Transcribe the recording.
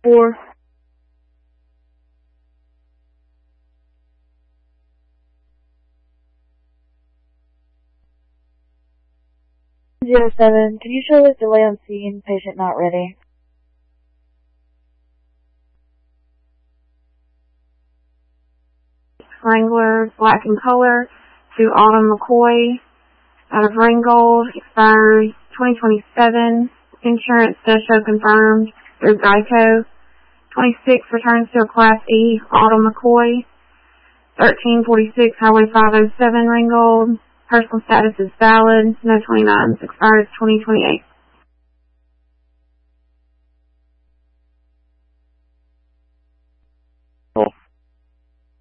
4. 07, could you show us delay on scene, patient not ready? Wrangler, black in color, to Autumn McCoy, out of Ringgold, expires 2027. Insurance does show confirmed through Geico. 26 returns to a Class E, Autumn McCoy. 1346 Highway 507 Ringgold. Personal status is valid. No 29s, expires 2028.